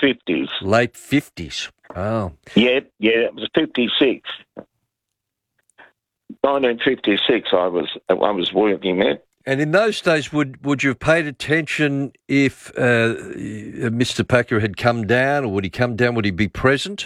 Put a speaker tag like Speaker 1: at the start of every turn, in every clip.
Speaker 1: 50s.
Speaker 2: Late 50s. Oh.
Speaker 1: Yeah, it was 56. 1956 I was working there.
Speaker 2: And in those days, would you have paid attention if Mr. Packer had come down, or would he come down? Would he be present?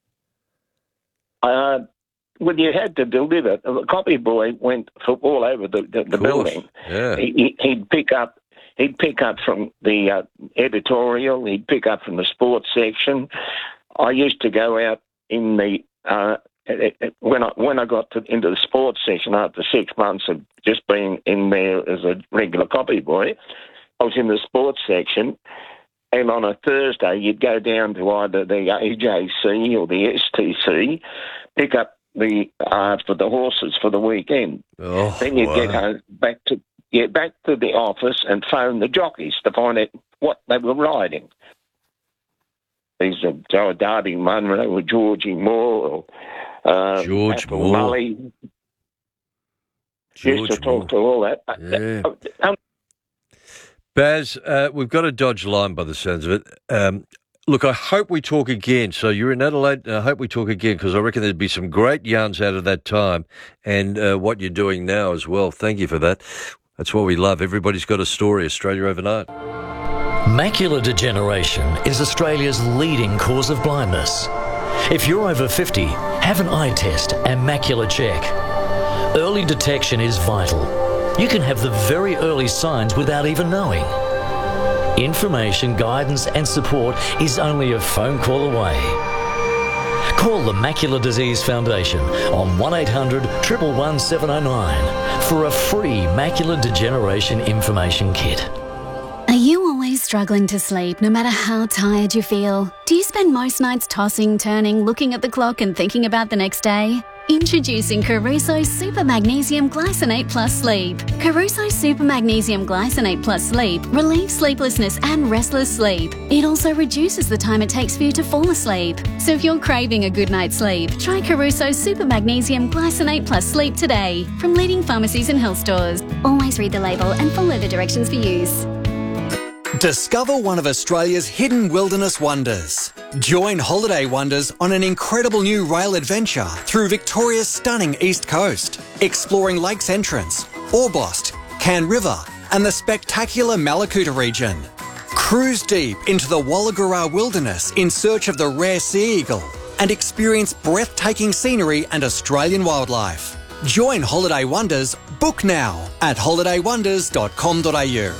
Speaker 1: Well, you had to deliver. The copy boy went all over the building.
Speaker 2: Yeah.
Speaker 1: He'd pick up from the editorial. He'd pick up from the sports section. I used to go out in the when I got into the sports section after 6 months of just being in there as a regular copy boy. I was in the sports section, and on a Thursday you'd go down to either the AJC or the STC, pick up the for the horses for the weekend.
Speaker 2: Oh,
Speaker 1: then you'd get home, back to the office and phone the jockeys to find out what they were riding. These are Darby Munro or Georgie Moore or
Speaker 2: George
Speaker 1: Apple
Speaker 2: Moore.
Speaker 1: Mully. Used to talk to all that.
Speaker 2: Yeah. Baz, we've got a dodge line by the sounds of it. Look, I hope we talk again. So you're in Adelaide, and I hope we talk again, because I reckon there'd be some great yarns out of that time and what you're doing now as well. Thank you for that. That's what we love. Everybody's got a story. Australia Overnight.
Speaker 3: Macular degeneration is Australia's leading cause of blindness. If you're over 50, have an eye test and macular check. Early detection is vital. You can have the very early signs without even knowing. Information, guidance and support is only a phone call away. Call the Macular Disease Foundation on 1800 111 709 for a free macular degeneration information kit.
Speaker 4: Are you always struggling to sleep no matter how tired you feel? Do you spend most nights tossing, turning, looking at the clock and thinking about the next day? Introducing Caruso Super Magnesium Glycinate Plus Sleep. Caruso Super Magnesium Glycinate Plus Sleep relieves sleeplessness and restless sleep. It also reduces the time it takes for you to fall asleep. So if you're craving a good night's sleep, try Caruso Super Magnesium Glycinate Plus Sleep today from leading pharmacies and health stores. Always read the label and follow the directions for use.
Speaker 5: Discover one of Australia's hidden wilderness wonders. Join Holiday Wonders on an incredible new rail adventure through Victoria's stunning east coast, exploring Lakes Entrance, Orbost, Can River and the spectacular Malakuta region. Cruise deep into the Wollagura wilderness in search of the rare sea eagle and experience breathtaking scenery and Australian wildlife. Join Holiday Wonders. Book now at holidaywonders.com.au.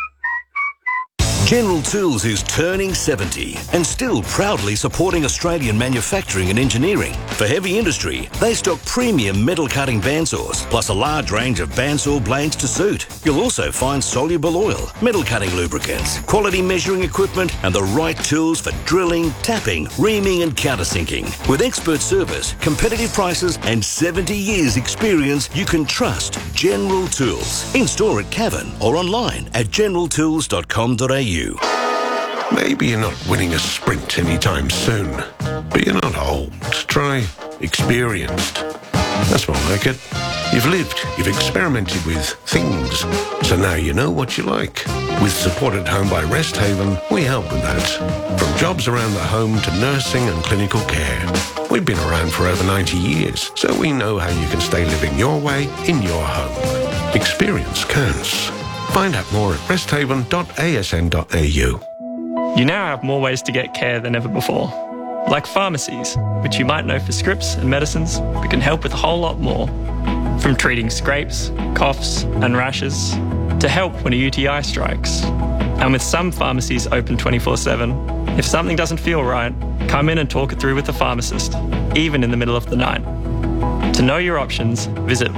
Speaker 6: General Tools is turning 70 and still proudly supporting Australian manufacturing and engineering. For heavy industry, they stock premium metal cutting bandsaws, plus a large range of bandsaw blades to suit. You'll also find soluble oil, metal cutting lubricants, quality measuring equipment, and the right tools for drilling, tapping, reaming, and countersinking. With expert service, competitive prices, and 70 years experience, you can trust General Tools. In store at Cavan or online at generaltools.com.au.
Speaker 7: Maybe you're not winning a sprint anytime soon, but you're not old. Try experienced. That's more like it. You've lived, you've experimented with things, so now you know what you like. With support at home by Rest Haven, we help with that. From jobs around the home to nursing and clinical care. We've been around for over 90 years, so we know how you can stay living your way in your home. Experience counts. Find out more at resthaven.asn.au.
Speaker 8: You now have more ways to get care than ever before. Like pharmacies, which you might know for scripts and medicines, but can help with a whole lot more. From treating scrapes, coughs and rashes, to help when a UTI strikes. And with some pharmacies open 24/7, if something doesn't feel right, come in and talk it through with the pharmacist, even in the middle of the night. To know your options, visit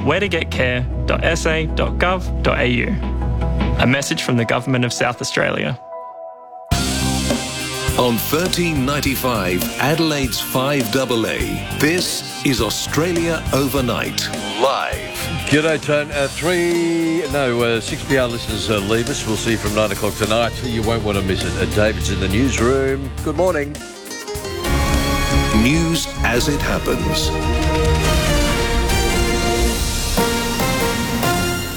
Speaker 8: wheretogetcare.sa.gov.au. A message from the Government of South Australia.
Speaker 6: On 1395 Adelaide's 5AA, this is Australia Overnight, live.
Speaker 2: G'day, Tone. 6PR listeners leave us. We'll see you from 9 o'clock tonight. You won't want to miss it. David's in the newsroom. Good morning.
Speaker 6: News as it happens.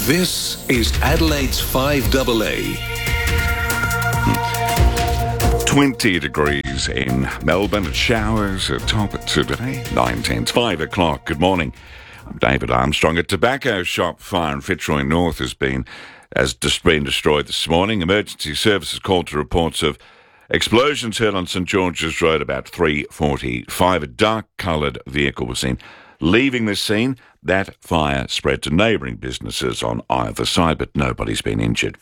Speaker 6: This is Adelaide's 5AA.
Speaker 9: 20 degrees in Melbourne. Showers are top today. 9:10, 5 o'clock. Good morning. I'm David Armstrong. A tobacco shop fire in Fitzroy North has been destroyed this morning. Emergency services called to reports of explosions heard on St George's Road about 3:45. A dark-coloured vehicle was seen leaving the scene. That fire spread to neighbouring businesses on either side, but nobody's been injured.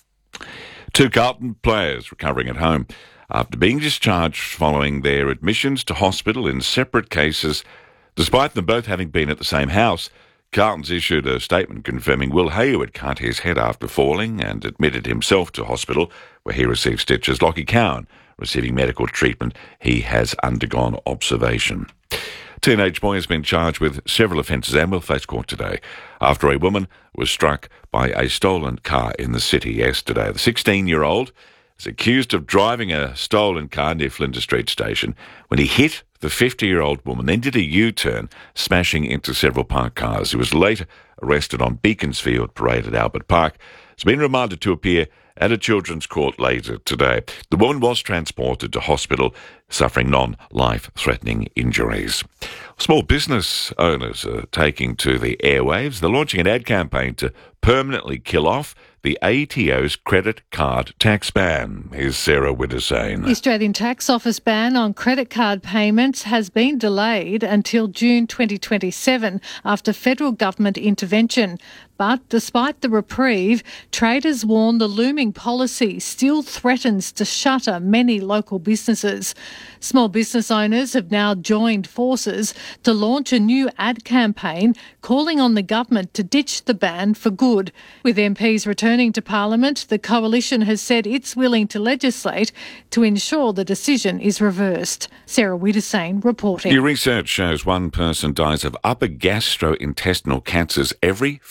Speaker 9: 2 Carlton players recovering at home after being discharged following their admissions to hospital in separate cases. Despite them both having been at the same house, Carlton's issued a statement confirming Will Hayward had cut his head after falling and admitted himself to hospital, where he received stitches. Lockie Cowan receiving medical treatment. He has undergone observation. Teenage boy has been charged with several offences and will face court today after a woman was struck by a stolen car in the city yesterday. The 16-year-old is accused of driving a stolen car near Flinders Street Station when he hit the 50-year-old woman, then did a U-turn, smashing into several parked cars. He was later arrested on Beaconsfield Parade at Albert Park. He's been remanded to appear at a children's court later today. The woman was transported to hospital, suffering non-life-threatening injuries. Small business owners are taking to the airwaves. They're launching an ad campaign to permanently kill off the ATO's credit card tax ban. Here's Sarah Widders-Sain.
Speaker 10: The Australian Tax Office ban on credit card payments has been delayed until June 2027 after federal government intervention. But despite the reprieve, traders warn the looming policy still threatens to shutter many local businesses. Small business owners have now joined forces to launch a new ad campaign calling on the government to ditch the ban for good. With MPs returning to Parliament, the coalition has said it's willing to legislate to ensure the decision is reversed. Sarah Widders-Sain reporting.
Speaker 9: New research shows one person dies of upper gastrointestinal cancers every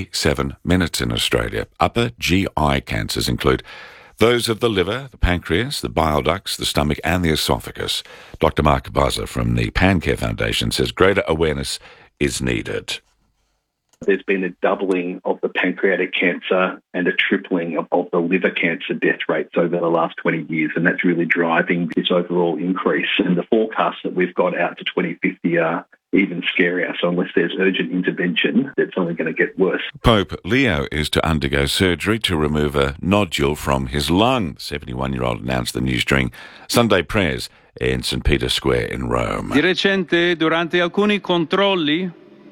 Speaker 9: 57 minutes in Australia. Upper GI cancers include those of the liver, the pancreas, the bile ducts, the stomach and the esophagus. Dr. Mark Buzzer from the PanCare Foundation says greater awareness is needed.
Speaker 11: There's been a doubling of the pancreatic cancer and a tripling of the liver cancer death rates over the last 20 years, and that's really driving this overall increase. And the forecasts that we've got out to 2050 are even scarier. So unless there's urgent intervention, it's only going to get worse. Pope Leo is to undergo surgery to remove a nodule from his lung. The 71-year-old announced the news during Sunday prayers in St. Peter's Square in Rome.
Speaker 12: Di recente, durante alcuni controlli,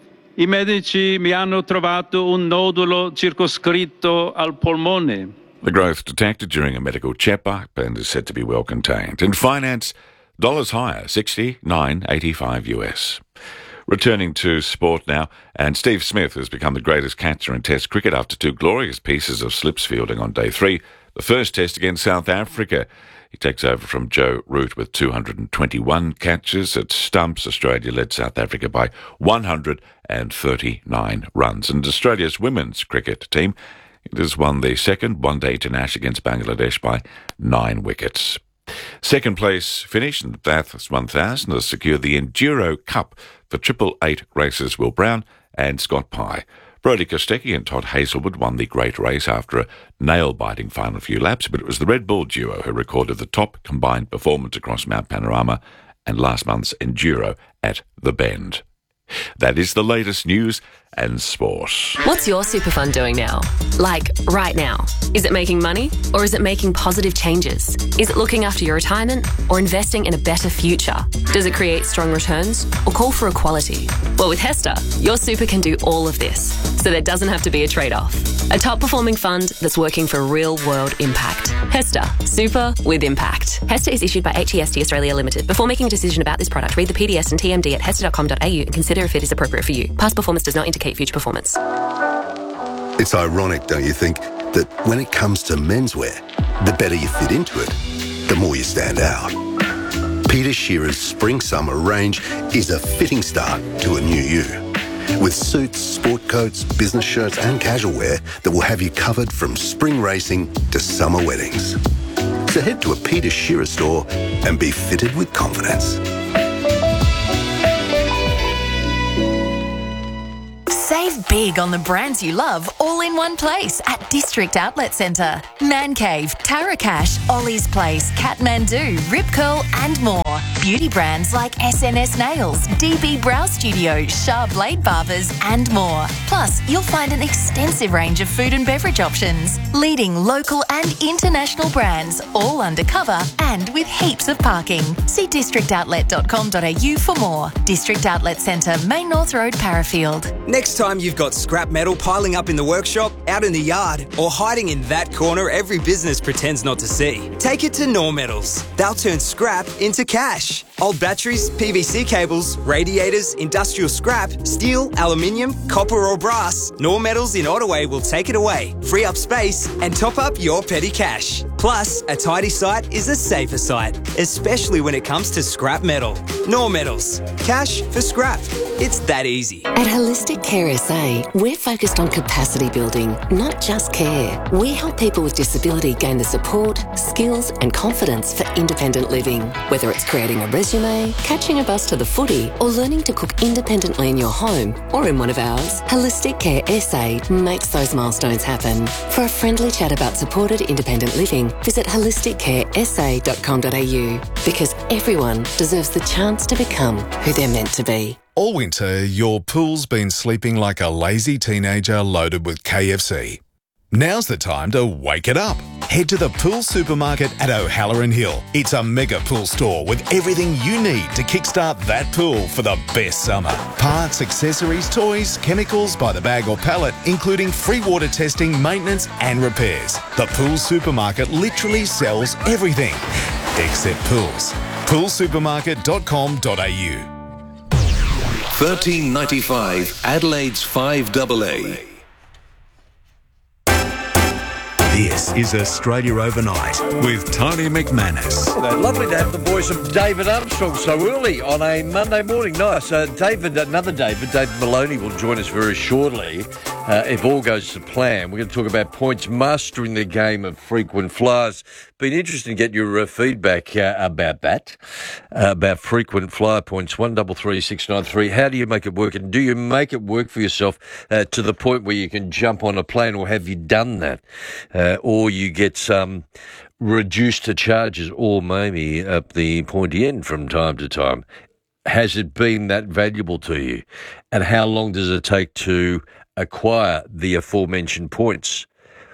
Speaker 12: i medici mi hanno trovato un nodulo circoscritto al polmone.
Speaker 9: The growth detected during a medical checkup and is said to be well contained. In finance, dollars higher, 69.85 US. Returning to sport now, and Steve Smith has become the greatest catcher in Test cricket after 2 glorious pieces of slips fielding on day 3. The first Test against South Africa. He takes over from Joe Root with 221 catches at stumps. Australia led South Africa by 139 runs. And Australia's women's cricket team has won the second one-day international against Bangladesh by 9 wickets. Second place finish in the Bathurst 1000 has secured the Enduro Cup for 888 racers Will Brown and Scott Pye. Brodie Kostecki and Todd Hazelwood won the great race after a nail-biting final few laps, but it was the Red Bull duo who recorded the top combined performance across Mount Panorama and last month's Enduro at The Bend. That is the latest news and sport.
Speaker 13: What's your super fund doing now? Like, right now? Is it making money or is it making positive changes? Is it looking after your retirement or investing in a better future? Does it create strong returns or call for equality? Well, with HESTA, your super can do all of this, so there doesn't have to be a trade-off. A top-performing fund that's working for real-world impact. HESTA, super with impact. HESTA is issued by HEST Australia Limited. Before making a decision about this product, read the PDS and TMD at hesta.com.au and consider if it is appropriate for you. Past performance does not indicate future performance.
Speaker 14: It's ironic, don't you think, that when it comes to menswear, the better you fit into it, the more you stand out. Peter Shearer's Spring-Summer range is a fitting start to a new you. With suits, sport coats, business shirts and casual wear that will have you covered from spring racing to summer weddings. So head to a Peter Shearer store and be fitted with confidence.
Speaker 15: Save big on the brands you love all in one place at District Outlet Centre. Man Cave, Tarakash, Ollie's Place, Kathmandu, Rip Curl and more. Beauty brands like SNS Nails, DB Brow Studio, Shah Blade Barbers and more. Plus, you'll find an extensive range of food and beverage options. Leading local and international brands, all undercover and with heaps of parking. See districtoutlet.com.au for more. District Outlet Centre, Main North Road, Parafield.
Speaker 16: Next time you've got scrap metal piling up in the workshop, out in the yard, or hiding in that corner every business pretends not to see, take it to Nor Metals. They'll turn scrap into cash. Old batteries, PVC cables, radiators, industrial scrap, steel, aluminium, copper or brass, Nor Metals in Ottaway will take it away, free up space and top up your petty cash. Plus, a tidy site is a safer site, especially when it comes to scrap metal. Nor Metals. Cash for scrap. It's that easy.
Speaker 17: At Holistic Care SA, we're focused on capacity building, not just care. We help people with disability gain the support, skills and confidence for independent living. Whether it's creating a resume, catching a bus to the footy, or learning to cook independently in your home or in one of ours, Holistic Care SA makes those milestones happen. For a friendly chat about supported independent living, visit holisticcaresa.com.au, because everyone deserves the chance to become who they're meant to be.
Speaker 18: All winter, your pool's been sleeping like a lazy teenager loaded with KFC. Now's the time to wake it up. Head to the Pool Supermarket at O'Halloran Hill. It's a mega pool store with everything you need to kickstart that pool for the best summer. Parts, accessories, toys, chemicals by the bag or pallet, including free water testing, maintenance and repairs. The Pool Supermarket literally sells everything except pools. poolsupermarket.com.au.
Speaker 19: 1395 Adelaide's 5AA.
Speaker 20: This is Australia Overnight with Tony McManus.
Speaker 2: Hello, lovely to have the voice of David Armstrong so early on a Monday morning. Nice. David Maloney will join us very shortly. If all goes to plan, we're going to talk about points mastering the game of frequent flyers. Been interesting to get your feedback about that, about frequent flyer points. 133693. How do you make it work, and do you make it work for yourself to the point where you can jump on a plane, or have you done that, or you get some reduced to charges, or maybe up the pointy end from time to time? Has it been that valuable to you, and how long does it take to acquire the aforementioned points?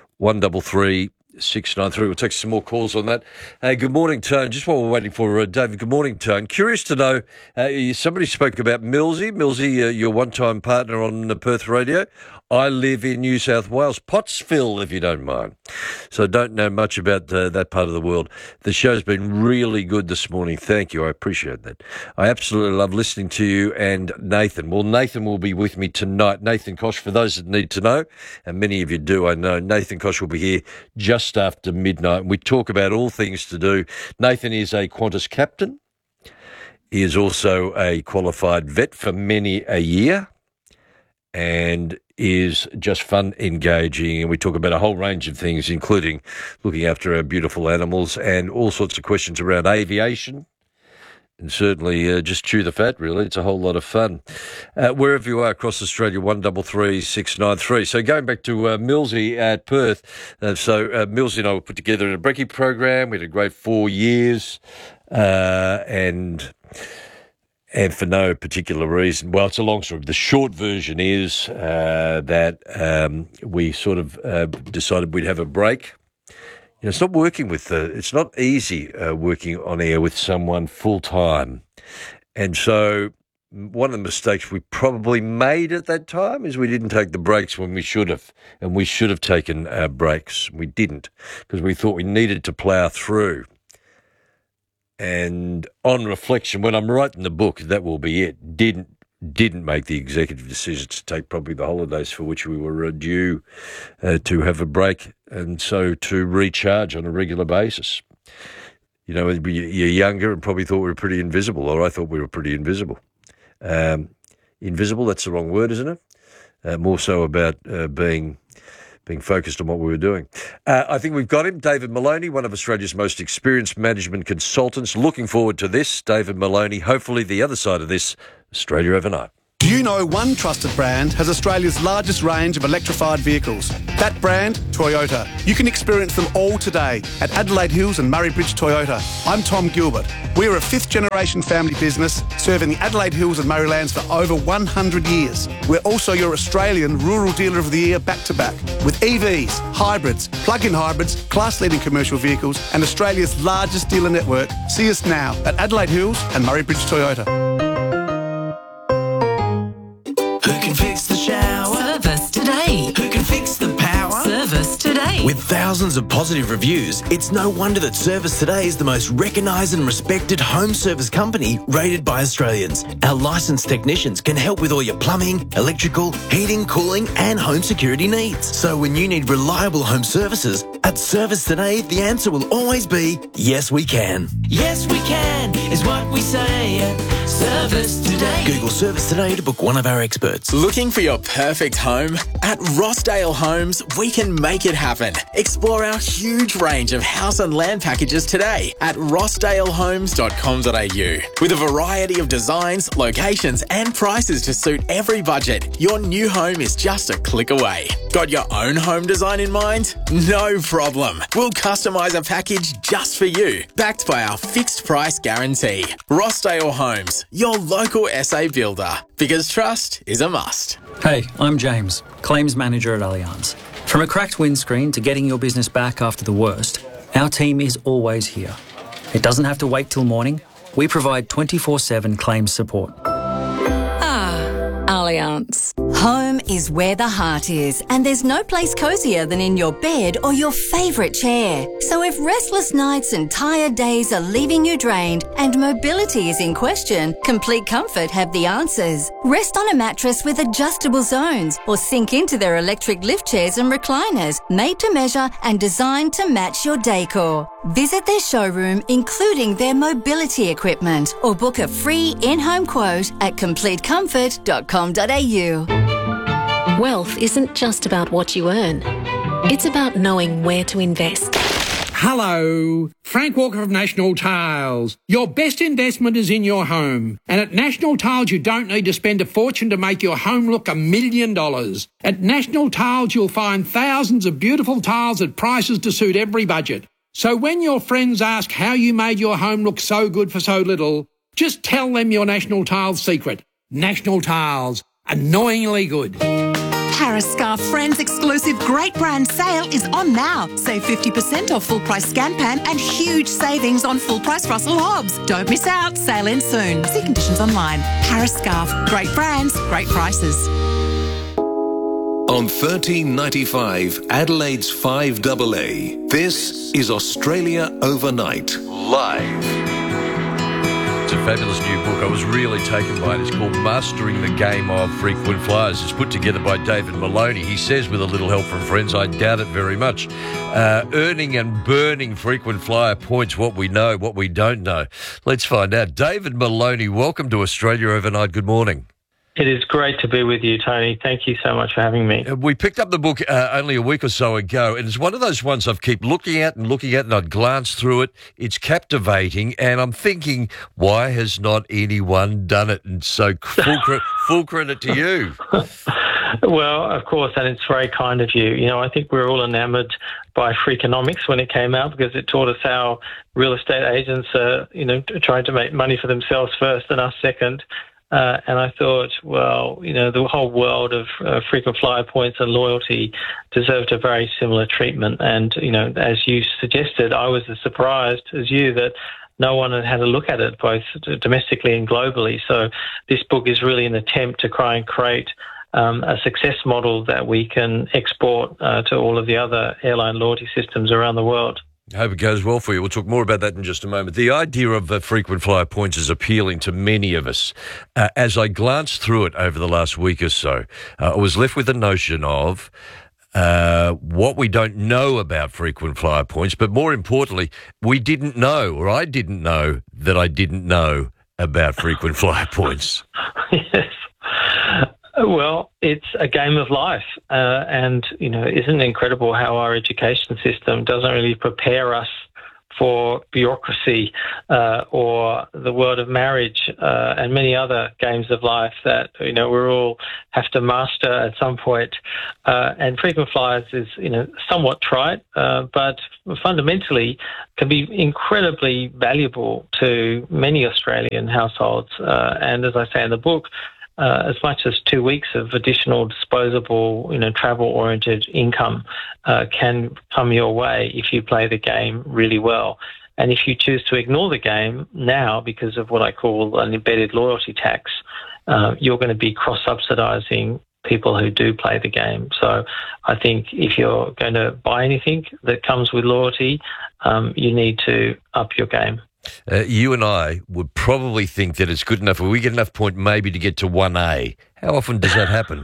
Speaker 2: 133693. We'll take some more calls on that. Good morning, Tone. Just while we're waiting for David, good morning, Tone. Curious to know, somebody spoke about Millsy. Millsy, your one-time partner on the Perth radio. I live in New South Wales, Pottsville, if you don't mind. So I don't know much about that part of the world. The show's been really good this morning. Thank you. I appreciate that. I absolutely love listening to you and Nathan. Well, Nathan will be with me tonight. Nathan Koch, for those that need to know, and many of you do, I know, Nathan Koch will be here just after midnight. We talk about all things to do. Nathan is a Qantas captain. He is also a qualified vet for many a year, and is just fun, engaging, and we talk about a whole range of things, including looking after our beautiful animals and all sorts of questions around aviation, and certainly just chew the fat, really. It's a whole lot of fun. Wherever you are across Australia, 133693. So going back to Millsy at Perth, Millsy and I were put together in a brekkie program. We had a great 4 years, and for no particular reason. Well, it's a long story. The short version is that we sort of decided we'd have a break. You know, it's not working with it's not easy working on air with someone full time, and so one of the mistakes we probably made at that time is we didn't take the breaks when we should have, and we should have taken breaks. We didn't, because we thought we needed to plough through. And on reflection, when I'm writing the book, that will be it. Didn't make the executive decision to take probably the holidays for which we were due to have a break, and so to recharge on a regular basis. You know, you're younger and probably thought we were pretty invisible, or I thought we were pretty invisible. Invisible, that's the wrong word, isn't it? More so about being focused on what we were doing. I think we've got him, David Maloney, one of Australia's most experienced management consultants. Looking forward to this, David Maloney. Hopefully the other side of this, Australia Overnight.
Speaker 21: Do you know one trusted brand has Australia's largest range of electrified vehicles? That brand, Toyota. You can experience them all today at Adelaide Hills and Murray Bridge Toyota. I'm Tom Gilbert. We're a fifth-generation family business serving the Adelaide Hills and Murraylands for over 100 years. We're also your Australian Rural Dealer of the Year back-to-back with EVs, hybrids, plug-in hybrids, class-leading commercial vehicles and Australia's largest dealer network. See us now at Adelaide Hills and Murray Bridge Toyota.
Speaker 22: Who can fix the shower?
Speaker 23: Service today.
Speaker 22: Who can fix the power?
Speaker 23: Service today.
Speaker 22: With thousands of positive reviews, it's no wonder that Service Today is the most recognised and respected home service company rated by Australians. Our licensed technicians can help with all your plumbing, electrical, heating, cooling and home security needs. So when you need reliable home services, at Service Today, the answer will always be, yes we can.
Speaker 23: Yes we can is what we say at Service Today.
Speaker 22: Google Service Today to book one of our experts.
Speaker 24: Looking for your perfect home? At Rossdale Homes, we can make it happen. Explore our huge range of house and land packages today at rossdalehomes.com.au. With a variety of designs, locations and prices to suit every budget, your new home is just a click away. Got your own home design in mind? No problem. We'll customise a package just for you, backed by our fixed price guarantee. Rossdale Homes, your local SA builder. Because trust is a must.
Speaker 25: Hey, I'm James, Claims Manager at Allianz. From a cracked windscreen to getting your business back after the worst, our team is always here. It doesn't have to wait till morning. We provide 24/7 claims support.
Speaker 26: Allianz. Home is where the heart is, and there's no place cosier than in your bed or your favourite chair. So if restless nights and tired days are leaving you drained and mobility is in question, Complete Comfort have the answers. Rest on a mattress with adjustable zones or sink into their electric lift chairs and recliners, made to measure and designed to match your decor. Visit their showroom, including their mobility equipment, or book a free in-home quote at completecomfort.com.au.
Speaker 17: Wealth isn't just about what you earn. It's about knowing where to invest.
Speaker 27: Hello, Frank Walker of National Tiles. Your best investment is in your home. And at National Tiles, you don't need to spend a fortune to make your home look $1 million. At National Tiles, you'll find thousands of beautiful tiles at prices to suit every budget. So when your friends ask how you made your home look so good for so little, just tell them your National Tiles secret. National Tiles. Annoyingly good.
Speaker 28: Parascarf Friends exclusive great brand sale is on now. Save 50% off full price Scanpan and huge savings on full price Russell Hobbs. Don't miss out. Sale ends soon. See conditions online. Parascarf. Great brands, great prices.
Speaker 19: On 1395 Adelaide's 5AA, this is Australia Overnight, live.
Speaker 2: It's a fabulous new book. I was really taken by it. It's called Mastering the Game of Frequent Flyers. It's put together by David Maloney. He says with a little help from friends, I doubt it very much. Earning and burning frequent flyer points, what we know, what we don't know. Let's find out. David Maloney, welcome to Australia Overnight. Good morning.
Speaker 29: It is great to be with you, Tony. Thank you so much for having me.
Speaker 2: We picked up the book only a week or so ago, and it's one of those ones I've keep looking at, and I'd glance through it. It's captivating, and I'm thinking, why has not anyone done it? And so full credit to you.
Speaker 29: Well, of course, and it's very kind of you. You know, I think we're all enamoured by Freakonomics when it came out because it taught us how real estate agents are, trying to make money for themselves first and us second. And I thought, well, the whole world of frequent flyer points and loyalty deserved a very similar treatment. And, as you suggested, I was as surprised as you that no one had had a look at it, both domestically and globally. So this book is really an attempt to try and create a success model that we can export to all of the other airline loyalty systems around the world.
Speaker 2: I hope it goes well for you. We'll talk more about that in just a moment. The idea of frequent flyer points is appealing to many of us. As I glanced through it over the last week or so, I was left with the notion of what we don't know about frequent flyer points, but more importantly, we didn't know, or I didn't know that I didn't know about frequent flyer points.
Speaker 29: Yes. Well, it's a game of life. And, isn't it incredible how our education system doesn't really prepare us for bureaucracy or the world of marriage and many other games of life that, we all have to master at some point. And frequent flyers is, somewhat trite, but fundamentally can be incredibly valuable to many Australian households. And as I say in the book, as much as 2 weeks of additional disposable, travel-oriented income can come your way if you play the game really well. And if you choose to ignore the game now because of what I call an embedded loyalty tax, you're going to be cross-subsidising people who do play the game. So I think if you're going to buy anything that comes with loyalty, you need to up your game.
Speaker 2: You and I would probably think that it's good enough, or we get enough point maybe to get to 1A. How often does that happen?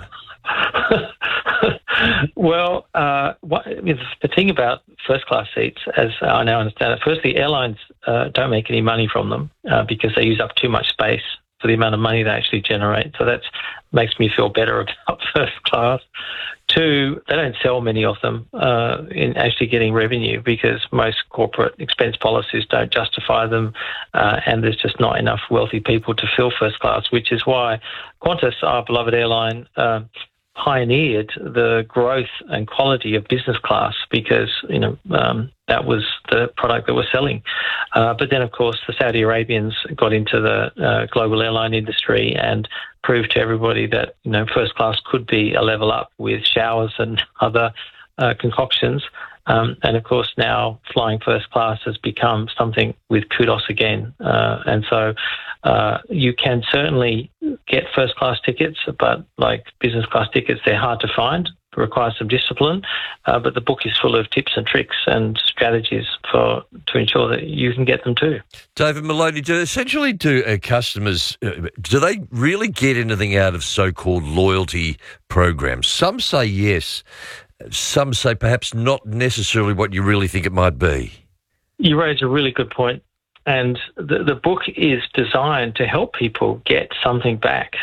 Speaker 29: Well, the thing about first-class seats, as I now understand it, firstly, airlines don't make any money from them because they use up too much space for the amount of money they actually generate. So that makes me feel better about first class. Two, they don't sell many of them in actually getting revenue because most corporate expense policies don't justify them, and there's just not enough wealthy people to fill first class, which is why Qantas, our beloved airline, pioneered the growth and quality of business class because, that was the product that we're selling. But then, of course, the Saudi Arabians got into the global airline industry and proved to everybody that, first class could be a level up with showers and other concoctions. And, of course, now flying first class has become something with kudos again. And so you can certainly get first class tickets, but like business class tickets, they're hard to find. Requires some discipline, but the book is full of tips and tricks and strategies to ensure that you can get them too.
Speaker 2: David Maloney, do customers, do they really get anything out of so-called loyalty programs? Some say yes, some say perhaps not necessarily what you really think it might be.
Speaker 29: You raise a really good point, and the book is designed to help people get something back.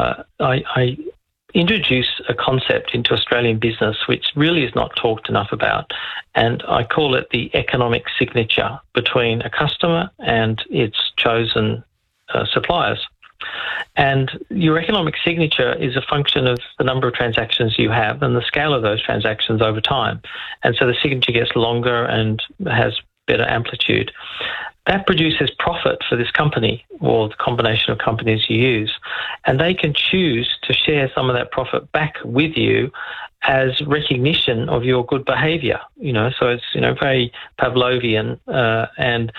Speaker 29: I introduce a concept into Australian business which really is not talked enough about, and I call it the economic signature between a customer and its chosen suppliers. And your economic signature is a function of the number of transactions you have and the scale of those transactions over time. And so the signature gets longer and has better amplitude. That produces profit for this company or the combination of companies you use. And they can choose to share some of that profit back with you as recognition of your good behaviour. So it's, very Pavlovian, and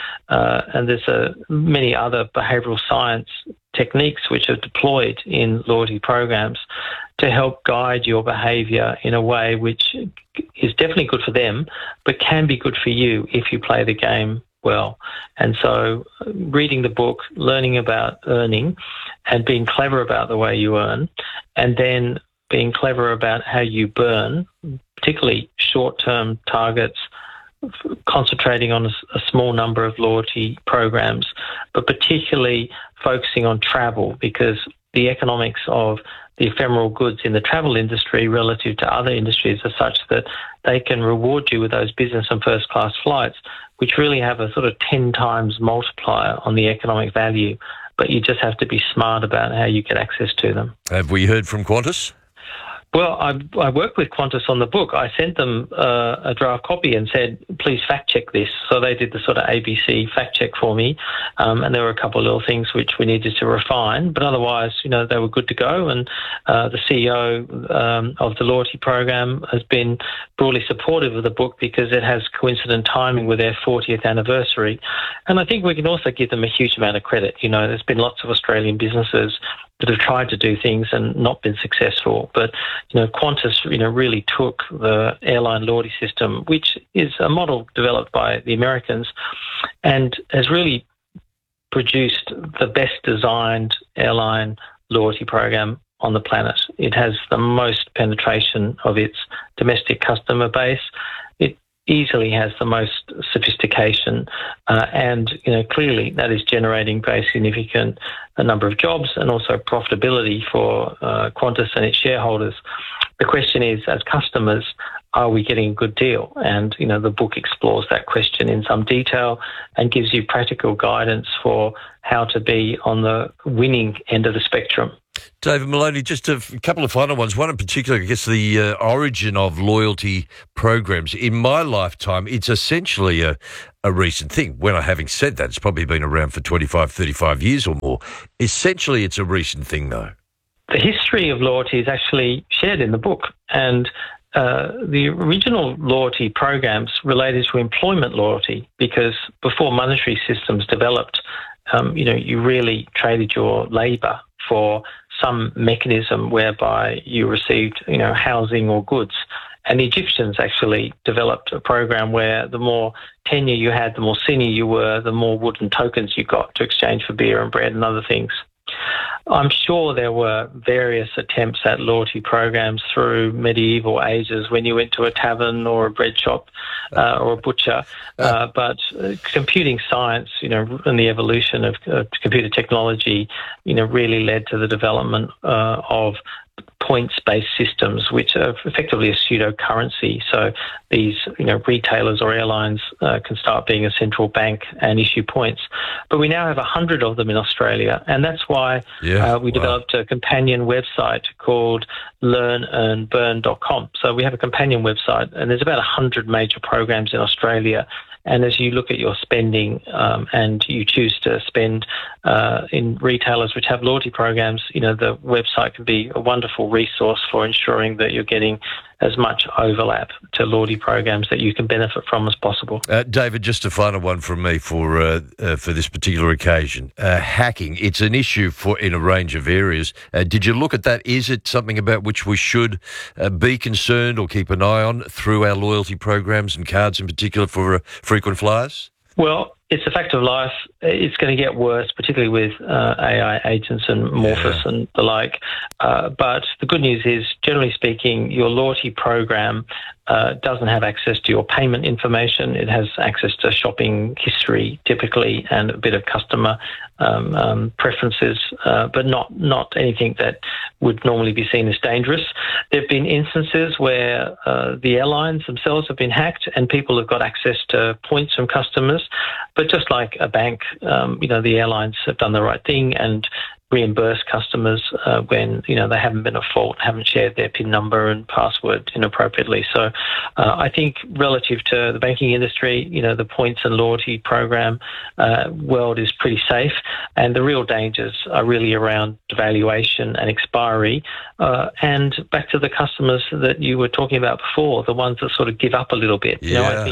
Speaker 29: there's many other behavioural science techniques which are deployed in loyalty programs to help guide your behaviour in a way which is definitely good for them, but can be good for you if you play the game well. And so reading the book, learning about earning and being clever about the way you earn, and then being clever about how you burn, particularly short-term targets, concentrating on a small number of loyalty programs, but particularly focusing on travel, because the economics of the ephemeral goods in the travel industry relative to other industries are such that they can reward you with those business and first class flights, which really have a sort of 10 times multiplier on the economic value. But you just have to be smart about how you get access to them.
Speaker 2: Have we heard from Qantas?
Speaker 29: Well, I worked with Qantas on the book. I sent them a draft copy and said, please fact check this. So they did the sort of ABC fact check for me. And there were a couple of little things which we needed to refine. But otherwise, they were good to go. And the CEO of the loyalty program has been broadly supportive of the book because it has coincident timing with their 40th anniversary. And I think we can also give them a huge amount of credit. There's been lots of Australian businesses that have tried to do things and not been successful. But, Qantas, really took the airline loyalty system, which is a model developed by the Americans, and has really produced the best designed airline loyalty program on the planet. It has the most penetration of its domestic customer base. It easily has the most sophistication, and clearly that is generating very significant number of jobs and also profitability for Qantas and its shareholders. The question is, as customers, are we getting a good deal? And, the book explores that question in some detail and gives you practical guidance for how to be on the winning end of the spectrum.
Speaker 2: David Maloney, just a couple of final ones. One in particular, I guess the origin of loyalty programs. In my lifetime, it's essentially a recent thing. Having said that, it's probably been around for 25, 35 years or more. Essentially, it's a recent thing, though.
Speaker 29: The history of loyalty is actually shared in the book, and the original loyalty programs related to employment loyalty, because before monetary systems developed, you really traded your labour for some mechanism whereby you received, housing or goods. And the Egyptians actually developed a program where the more tenure you had, the more senior you were, the more wooden tokens you got to exchange for beer and bread and other things. I'm sure there were various attempts at loyalty programs through medieval ages when you went to a tavern or a bread shop or a butcher. But computing science, and the evolution of computer technology, really led to the development of points-based systems, which are effectively a pseudo-currency. So these, retailers or airlines can start being a central bank and issue points. But we now have 100 of them in Australia, and that's why we developed a companion website called learnearnburn.com. So we have a companion website, and there's about 100 major programs in Australia. And as you look at your spending and you choose to spend in retailers which have loyalty programs, the website can be a wonderful resource for ensuring that you're getting as much overlap to loyalty programs that you can benefit from as possible.
Speaker 2: David, just a final one from me for this particular occasion. Hacking, it's an issue in a range of areas. Did you look at that? Is it something about which we should be concerned or keep an eye on through our loyalty programs and cards in particular for frequent flyers?
Speaker 29: Well, it's a fact of life. It's going to get worse, particularly with AI agents and Morphus and the like. But the good news is, generally speaking, your loyalty program doesn't have access to your payment information. It has access to shopping history, typically, and a bit of customer preferences, but not anything that would normally be seen as dangerous. There have been instances where the airlines themselves have been hacked and people have got access to points from customers. But just like a bank, the airlines have done the right thing and reimburse customers when, they haven't been at fault, haven't shared their PIN number and password inappropriately. So I think relative to the banking industry, the points and loyalty program world is pretty safe. And the real dangers are really around devaluation and expiry. And back to the customers that you were talking about before, the ones that sort of give up a little bit.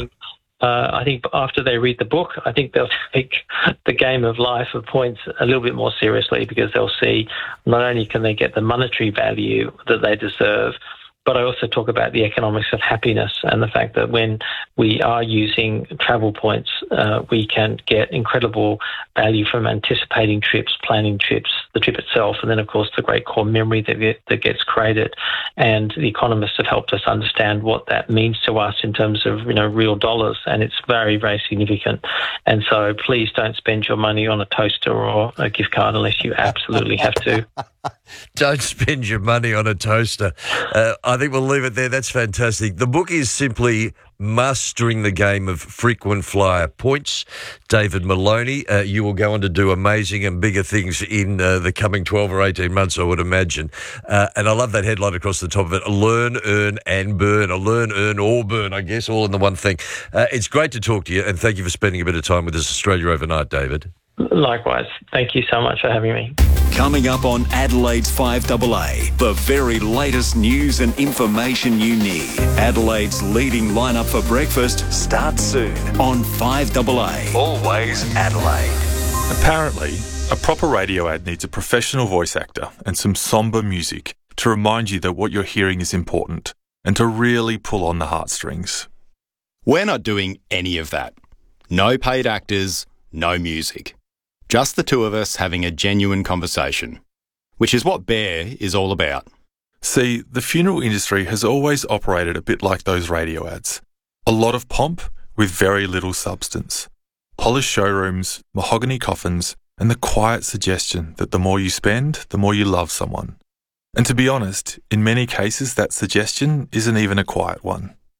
Speaker 29: I think after they read the book, I think they'll take the game of life of points a little bit more seriously, because they'll see not only can they get the monetary value that they deserve, but I also talk about the economics of happiness and the fact that when we are using travel points, we can get incredible value from anticipating trips, planning trips, the trip itself, and then, of course, the great core memory that gets created. And the economists have helped us understand what that means to us in terms of, real dollars, and it's very, very significant. And so please don't spend your money on a toaster or a gift card unless you absolutely have to.
Speaker 2: Don't spend your money on a toaster. I think we'll leave it there. That's fantastic. The book is simply Mastering the Game of Frequent Flyer Points. David Maloney, you will go on to do amazing and bigger things in the coming 12 or 18 months, I would imagine. And I love that headline across the top of it, Learn, Earn and Burn. Learn, earn or burn, I guess, all in the one thing. It's great to talk to you, and thank you for spending a bit of time with us, Australia Overnight, David.
Speaker 29: Likewise. Thank you so much for having me.
Speaker 20: Coming up on Adelaide's 5AA, the very latest news and information you need. Adelaide's leading lineup for breakfast starts soon on 5AA. Always Adelaide.
Speaker 1: Apparently, a proper radio ad needs a professional voice actor and some somber music to remind you that what you're hearing is important and to really pull on the heartstrings.
Speaker 3: We're not doing any of that. No paid actors, no music. Just the two of us having a genuine conversation, which is what Bear is all about.
Speaker 1: See, the funeral industry has always operated a bit like those radio ads. A lot of pomp with very little substance. Polished showrooms, mahogany coffins, and the quiet suggestion that the more you spend, the more you love someone. And to be honest, in many cases that suggestion isn't even a quiet one.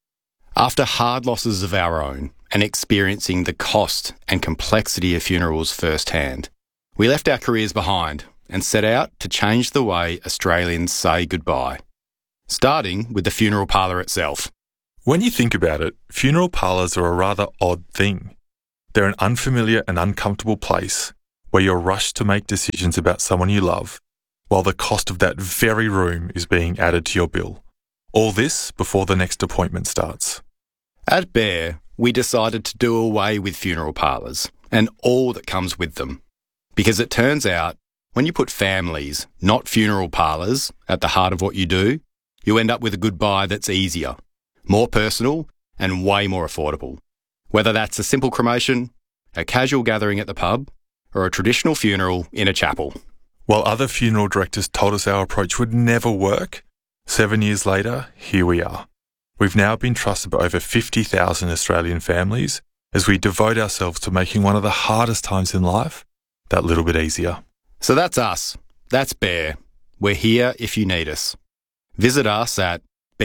Speaker 3: After hard losses of our own and experiencing the cost and complexity of funerals firsthand, we left our careers behind and set out to change the way Australians say goodbye, starting with the funeral parlour itself.
Speaker 1: When you think about it, funeral parlours are a rather odd thing. They're an unfamiliar and uncomfortable place where you're rushed to make decisions about someone you love, while the cost of that very room is being added to your bill. All this before the next appointment starts.
Speaker 3: At Bear, we decided to do away with funeral parlours and all that comes with them. Because it turns out, when you put families, not funeral parlours, at the heart of what you do, you end up with a goodbye that's easier, more personal, and way more affordable. Whether that's a simple cremation, a casual gathering at the pub, or a traditional funeral in a chapel.
Speaker 1: While other funeral directors told us our approach would never work, 7 years later, here we are. We've now been trusted by over 50,000 Australian families as we devote ourselves to making one of the hardest times in life that little bit easier.
Speaker 3: So that's us. That's Bear. We're here if you need us. Visit us at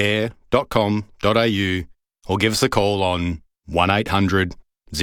Speaker 3: bear.com.au or give us a call on 1800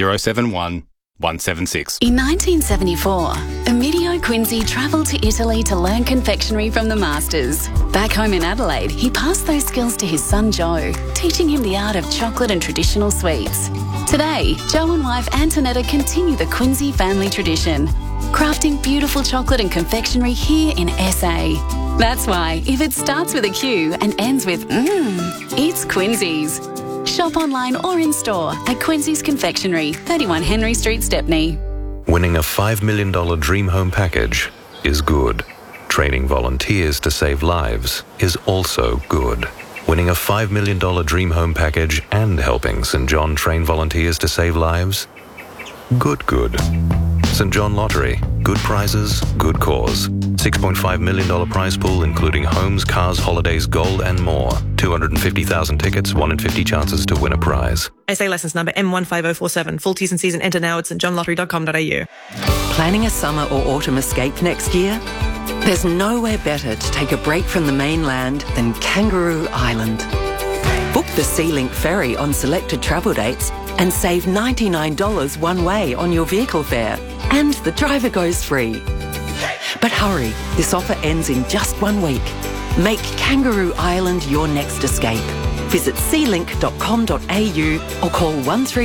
Speaker 3: 071 176.
Speaker 4: In 1974, Emilio Quincy travelled to Italy to learn confectionery from the masters. Back home in Adelaide, he passed those skills to his son Joe, teaching him the art of chocolate and traditional sweets. Today, Joe and wife Antonetta continue the Quincy family tradition, crafting beautiful chocolate and confectionery here in SA. That's why, if it starts with a Q and ends with it's Quincy's. Shop online or in store at Quincy's Confectionery, 31 Henry Street, Stepney.
Speaker 5: Winning a $5 million dream home package is good. Training volunteers to save lives is also good. Winning a $5 million dream home package and helping St. John train volunteers to save lives? Good. St. John Lottery. Good prizes, good cause. $6.5 million prize pool including homes, cars, holidays, gold and more. 250,000 tickets, 1 in 50 chances to win a prize.
Speaker 6: SA licence number M15047. Full T's and C's and enter now at stjohnlottery.com.au.
Speaker 7: Planning a summer or autumn escape next year? There's nowhere better to take a break from the mainland than Kangaroo Island. Book the Sea-Link ferry on selected travel dates and save $99 one way on your vehicle fare. And the driver goes free. But hurry, this offer ends in just 1 week. Make Kangaroo Island your next escape. Visit sealink.com.au or call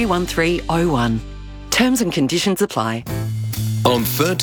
Speaker 7: 131301. Terms and conditions apply.
Speaker 19: On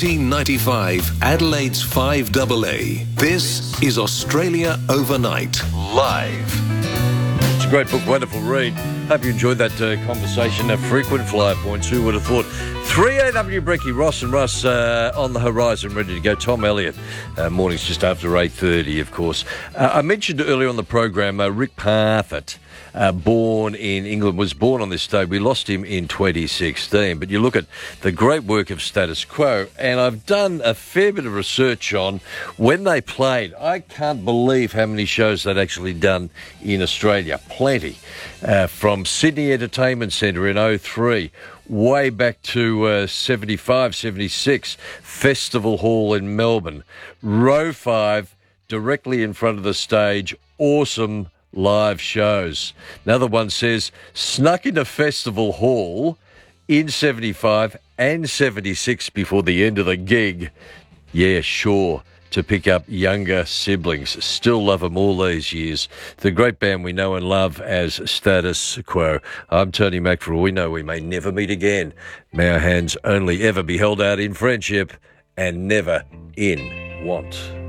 Speaker 19: 1395 Adelaide's 5AA, this is Australia Overnight, live.
Speaker 2: It's a great book, wonderful read. Hope you enjoyed that conversation. Frequent flyer points, who would have thought? 3AW Brecky, Ross and Russ on the horizon, ready to go. Tom Elliott, morning's just after 8:30, of course. I mentioned earlier on the program, Rick Parfitt, born in England, was born on this day. We lost him in 2016. But you look at the great work of Status Quo, and I've done a fair bit of research on when they played. I can't believe how many shows they'd actually done in Australia. Plenty. From Sydney Entertainment Centre in 2003, way back to 75, 76, Festival Hall in Melbourne. Row 5, directly in front of the stage, awesome live shows. Another one says, snuck into Festival Hall in 75 and 76 before the end of the gig. Yeah, sure. To pick up younger siblings. Still love them all these years. The great band we know and love as Status Quo. I'm Tony Macfarrell. We know we may never meet again. May our hands only ever be held out in friendship and never in want.